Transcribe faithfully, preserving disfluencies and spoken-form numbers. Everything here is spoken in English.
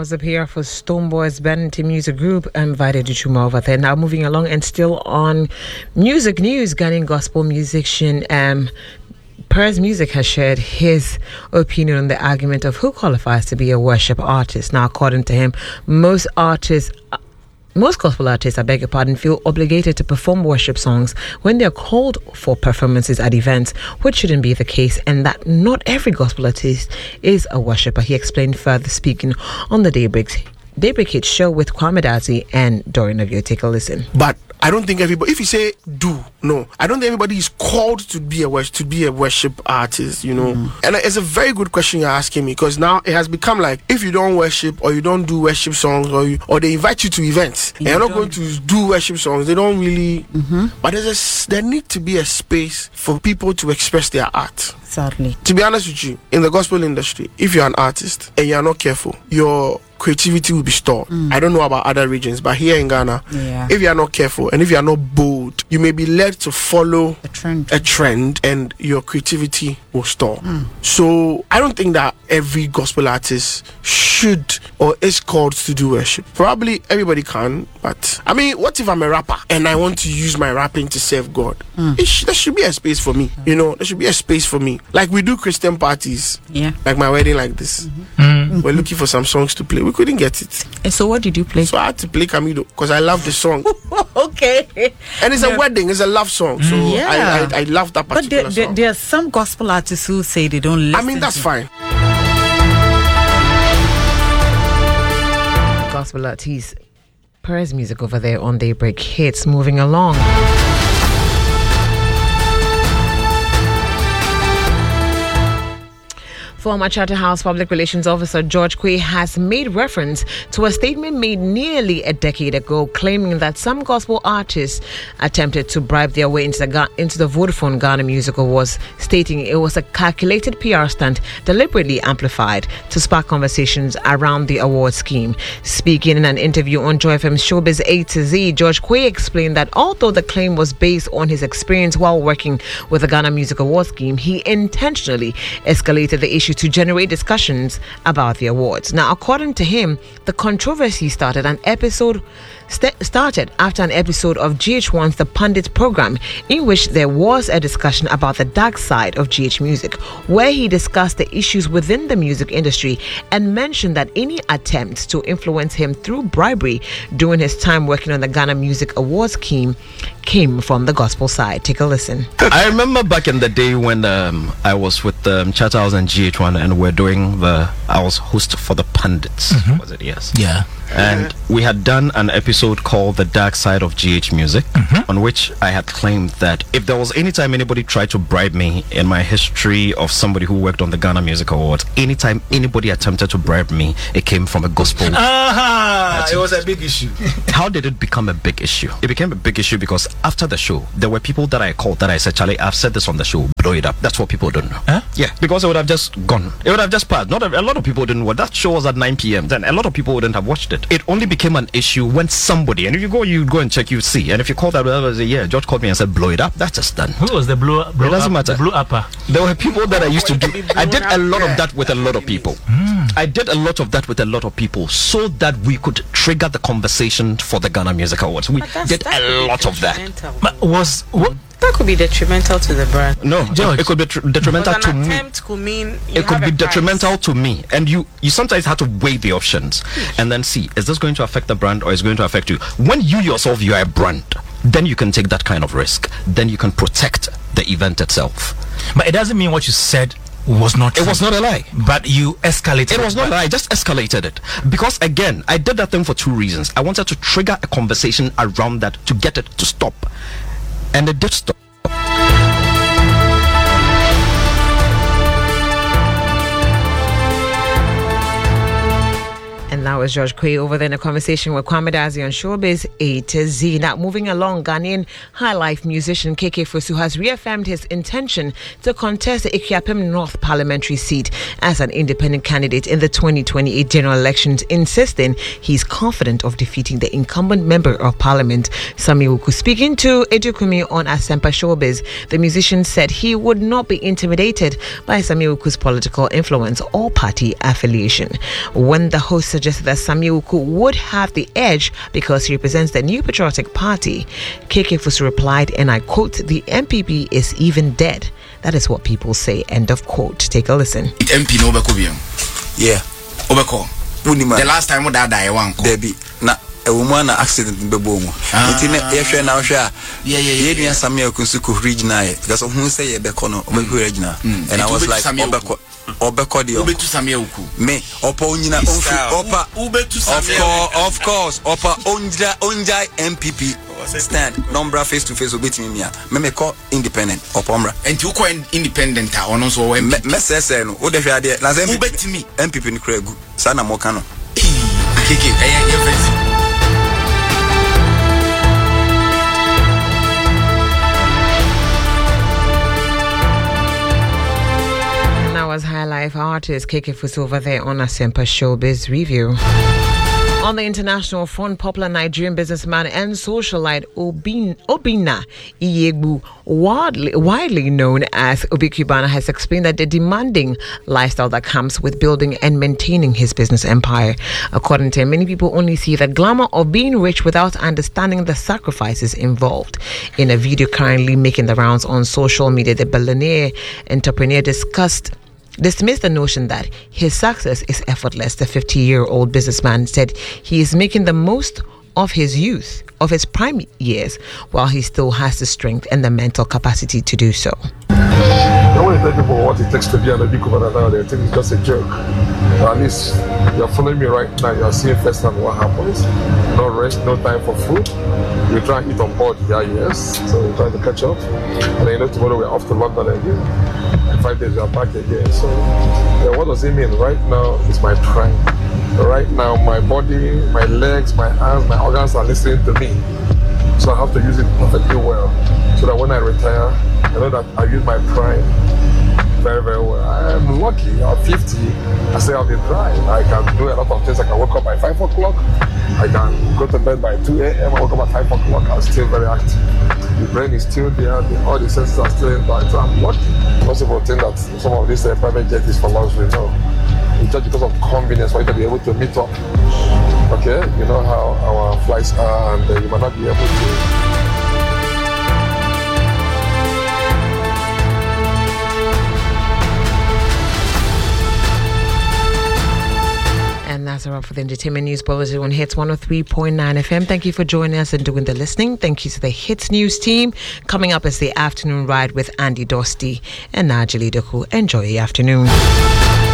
was the P R for Stoneboy's Vanity Music Group. I'm invited to Chuma over there. Now moving along and still on music news, Ghanaian gospel musician um, Perez Music has shared his opinion on the argument of who qualifies to be a worship artist. Now, according to him, most artists... Most gospel artists, I beg your pardon, feel obligated to perform worship songs when they're called for performances at events, which shouldn't be the case, and that not every gospel artist is a worshiper. He explained further, speaking on the Daybreak, Daybreak Hit show with Kwame Dazi and Dorian Ovio. Take a listen. But I don't think everybody, if you say do, no, I don't think everybody is called to be a worship, to be a worship artist, you know. Mm. And it's a very good question you're asking me, because now it has become like, if you don't worship or you don't do worship songs, or you, or they invite you to events you and you're not going to do worship songs, they don't really. Mm-hmm. But there's a, there need to be a space for people to express their art. Sadly, to be honest with you, in the gospel industry, if you're an artist and you're not careful, your creativity will be stored. Mm. I don't know about other regions, but here in Ghana, yeah. if you are not careful and if you are not bold, you may be led to follow a trend, a trend and your creativity will stall. Mm. So I don't think that every gospel artist should or is called to do worship. Probably everybody can, but I mean, what if I'm a rapper and I want to use my rapping to serve God? Mm. It sh- there should be a space for me. You know, there should be a space for me. Like we do Christian parties, yeah, like my wedding, like this. Mm-hmm. Mm-hmm. We're looking for some songs to play. We couldn't get it. And so what did you play? So I had to play Camido because I love the song. Okay. And it's yeah. a wedding, it's a love song. So yeah. I, I I love that particular but there, there, song. there are some gospel artists who say they don't listen. I mean, that's to fine. Gospel artist Perez Music over there on Daybreak Hits. Moving along. Former Charterhouse Public Relations Officer George Quay has made reference to a statement made nearly a decade ago, claiming that some gospel artists attempted to bribe their way into the, Ga- into the Vodafone Ghana Music Awards, stating it was a calculated P R stunt deliberately amplified to spark conversations around the award scheme. Speaking in an interview on Joy F M's Showbiz A to Z, George Quay explained that although the claim was based on his experience while working with the Ghana Music Awards scheme, he intentionally escalated the issue to generate discussions about the awards. Now, according to him, the controversy started an episode st- started after an episode of G H one's The Pundit program, in which there was a discussion about the dark side of G H music, where he discussed the issues within the music industry and mentioned that any attempts to influence him through bribery during his time working on the Ghana Music Awards scheme came from the gospel side. Take a listen. I remember back in the day when um, I was with um, Charterhouse and G H one, and we're doing the I was host for the Pundits. Mm-hmm. Was it? Yes. Yeah. And we had done an episode called The Dark Side of G H Music, mm-hmm. on which I had claimed that if there was any time anybody tried to bribe me in my history of somebody who worked on the Ghana Music Awards, anytime anybody attempted to bribe me, it came from a gospel. Ah, it was a big issue. How did it become a big issue? It became a big issue because after the show, there were people that I called that I said, Charlie, I've said this on the show, blow it up. That's what people don't know. Huh? Yeah, because it would have just gone. It would have just passed. Not a, a lot of people didn't watch. That show was at nine p.m. Then a lot of people wouldn't have watched it. It only became an issue when somebody, and if you go, you go and check, you see. And if you call that, uh, yeah, George called me and said, blow it up. That's just done. Who was the blow, blow it doesn't up, matter. The blow upper? There were people that I used to do. I did a lot of that with a lot of people. Mm. I did a lot of that with a lot of people so that we could trigger the conversation for the Ghana Music Awards. We did a lot of that. But was what? That could be detrimental to the brand. No, George. It could be tr- detrimental because an to me. attempt could mean you It could have be a detrimental price. to me, and you you sometimes have to weigh the options and then see, is this going to affect the brand or is it going to affect you? When you yourself you are a brand, then you can take that kind of risk. Then you can protect the event itself. But it doesn't mean what you said was not true. It was not a lie. But you escalated. It was not a lie. I just escalated it. Because again, I did that thing for two reasons. I wanted to trigger a conversation around that to get it to stop. And it did stop. And that was George Quay over there in a conversation with Kwame Dazi on Showbiz A to Z. Now, moving along, Ghanaian high life musician K K Fosu has reaffirmed his intention to contest the Ikiapem North parliamentary seat as an independent candidate in the twenty twenty-eight general elections, insisting he's confident of defeating the incumbent member of parliament, Sami Wuku. Speaking to Edu Kumi on Asempa Showbiz, the musician said he would not be intimidated by Sami Wuku's political influence or party affiliation. When the host suggested that Samuel Uku would have the edge because he represents the New Patriotic Party. K K Fusu replied, and I quote, "The M P P is even dead. That is what people say." End of quote. Take a listen. M P no Obekobium. Yeah. Obeko. The last time we died, I want. Debbie. Na. A woman accident in Bebomo. If you're now sure, yeah, yeah, yeah, Samuel Kunsuku regional because of who say Becono, Obeku regional. And I was like, Obeko, Obeko, Obe to Samuel, me, Oponina, Opa, Ube to Samuel, of course, Opa, Onja, Onja, M P P, stand, Nombra face to face, Obit me, me call independent, Opomra. And you call independent, or no so, Messes, and what if you are there, Lazem, to me, M P P in Craig, Sana Mokano. Kiki, I am was High Life artist K K Fusu over there on Asempa Showbiz Review. On the international front, popular Nigerian businessman and socialite Obin, Obinna Iyegbu, widely, widely known as Obi Cubana, has explained that the demanding lifestyle that comes with building and maintaining his business empire. According to him, many people only see the glamour of being rich without understanding the sacrifices involved. In a video currently making the rounds on social media, the billionaire entrepreneur discussed dismissed the notion that his success is effortless. The fifty-year-old businessman said he is making the most of his youth, of his prime years, while he still has the strength and the mental capacity to do so. I want to tell people what it takes to be an Obi Cubana now. They think it's just a joke. At least you're following me right now. You're seeing firsthand what happens. No rest, no time for food. We try and eat on board here, yes. So we're trying to catch up. And then, you know, tomorrow we're off to London again. In five days we are back again. So yeah, what does it mean? Right now is my prime. Right now my body, my legs, my arms, my organs are listening to me. So I have to use it perfectly well. So that when I retire, I know that I use my prime very, very well. I'm lucky. I'm fifty. I still have the drive. I can do a lot of things. I can wake up by five o'clock. I can go to bed by two a.m. I wake up at five o'clock. I'm still very active. The brain is still there. The, all the senses are still intact. So I'm lucky. Most people think that some of this uh, private jet is for luxury. No. It's just because of convenience for you to be able to meet up. Okay? You know how our flights are, and uh, you might not be able to. And that's a wrap for the Entertainment News Bulletin on Hits one oh three point nine F M. Thank you for joining us and doing the listening. Thank you to the Hits News team. Coming up is the afternoon ride with Andy Dosty and Najali Doku. Enjoy the afternoon.